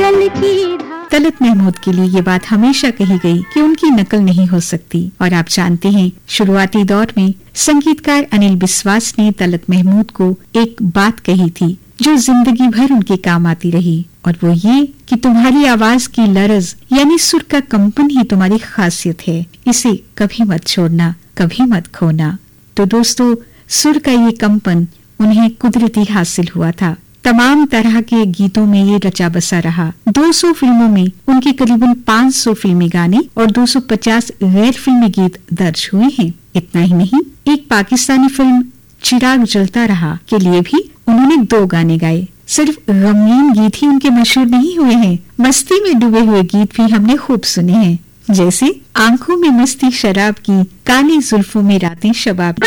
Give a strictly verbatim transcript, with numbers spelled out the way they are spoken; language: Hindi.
जल की धार। तलत महमूद के लिए ये बात हमेशा कही गई कि उनकी नकल नहीं हो सकती। और आप जानते हैं, शुरुआती दौर में संगीतकार अनिल बिस्वास ने तलत महमूद को एक बात कही थी जो जिंदगी भर उनके काम आती रही, और वो ये कि तुम्हारी आवाज की लरज यानी सुर का कंपन ही तुम्हारी खासियत है, इसे कभी मत छोड़ना, कभी मत खोना। तो दोस्तों, सुर का ये कंपन उन्हें कुदरती हासिल हुआ था। तमाम तरह के गीतों में ये रचा बसा रहा। दो सौ फिल्मों में उनके करीबन पाँच सौ फिल्मी गाने और दो सौ पचास गैर फिल्मी गीत दर्ज हुए हैं। इतना ही नहीं, एक पाकिस्तानी फिल्म चिराग जलता रहा के लिए भी उन्होंने दो गाने गाए। सिर्फ गमगीन गीत ही उनके मशहूर नहीं हुए हैं, मस्ती में डूबे हुए गीत भी हमने खूब सुने हैं, जैसे आंखों में मस्ती शराब की, काली जुल्फों में रातें शबाब।